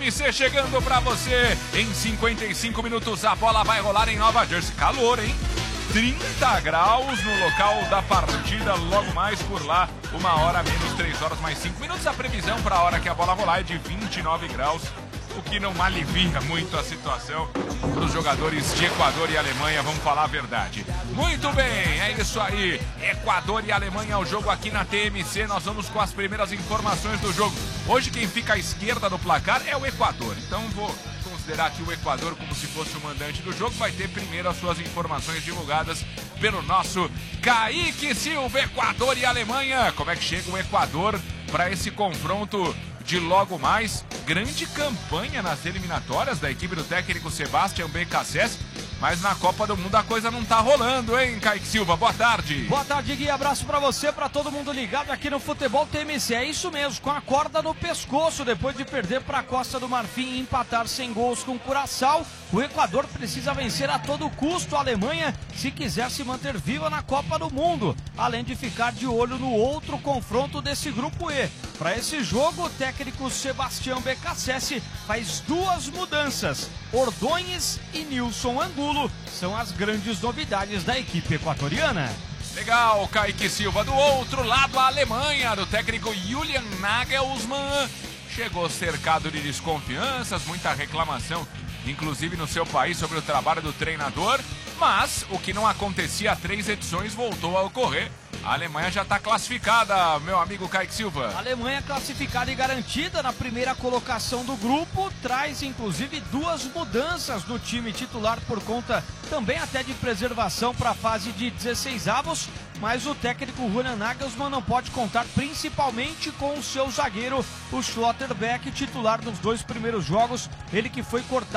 TMC chegando pra você. Em 55 minutos a bola vai rolar em Nova Jersey. Calor, hein? 30 graus no local da partida, logo mais por lá, 1h menos 3 horas mais 5 minutos. A previsão para a hora que a bola rolar é de 29 graus, o que não alivia muito a situação para os jogadores de Equador e Alemanha, vamos falar a verdade. Muito bem, é isso aí. Equador e Alemanha, o jogo aqui na TMC. Nós vamos com as primeiras informações do jogo. Hoje quem fica à esquerda do placar é o Equador, então vou considerar aqui o Equador como se fosse o mandante do jogo. Vai ter primeiro as suas informações divulgadas pelo nosso Kaique Silva. Equador e Alemanha, como é que chega o Equador para esse confronto de logo mais? Grande campanha nas eliminatórias da equipe do técnico Sebastião BKSS, mas na Copa do Mundo a coisa não tá rolando, hein, Kaique Silva? Boa tarde. Boa tarde, Gui. Abraço pra você, pra todo mundo ligado aqui no Futebol TMC. É isso mesmo, com a corda no pescoço, depois de perder pra Costa do Marfim e empatar sem gols com Curaçao, o Equador precisa vencer a todo custo a Alemanha se quiser se manter viva na Copa do Mundo, além de ficar de olho no outro confronto desse grupo E. Para esse jogo, o técnico Sebastião BKSS faz duas mudanças. Ordonhes e Nilson Angulo são as grandes novidades da equipe equatoriana. Legal, Kaique Silva. Do outro lado, a Alemanha, do técnico Julian Nagelsmann, chegou cercado de desconfianças, muita reclamação, inclusive no seu país, sobre o trabalho do treinador, mas o que não acontecia há 3 edições voltou a ocorrer. A Alemanha já está classificada, meu amigo Kaique Silva. A Alemanha classificada e garantida na primeira colocação do grupo, traz inclusive 2 mudanças no time titular por conta também até de preservação para a fase de 16avos, mas o técnico Julian Nagelsmann não pode contar principalmente com o seu zagueiro, o Schlotterbeck, titular nos 2 primeiros jogos, ele que foi cortado